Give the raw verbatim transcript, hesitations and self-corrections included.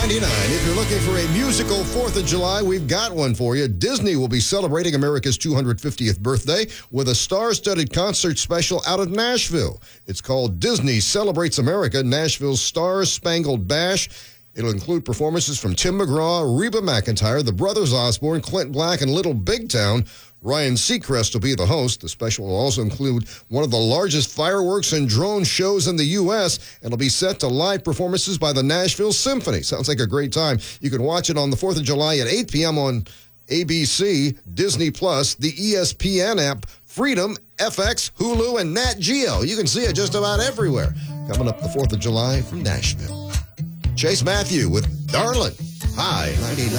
ninety-nine. If you're looking for a musical fourth of July, we've got one for you. Disney will be celebrating America's two hundred fiftieth birthday with a star-studded concert special out of Nashville. It's called Disney Celebrates America, Nashville's Star-Spangled Bash. It'll include performances from Tim McGraw, Reba McEntire, the Brothers Osborne, Clint Black, and Little Big Town. Ryan Seacrest will be the host. The special will also include one of the largest fireworks and drone shows in the U S, and it'll be set to live performances by the Nashville Symphony. Sounds like a great time. You can watch it on the fourth of July at eight p.m. on A B C, Disney Plus, the E S P N app, Freedom, F X, Hulu, and Nat Geo. You can see it just about everywhere. Coming up the fourth of July from Nashville. Chase Matthew with Darlin'. Hi, ninety-nine.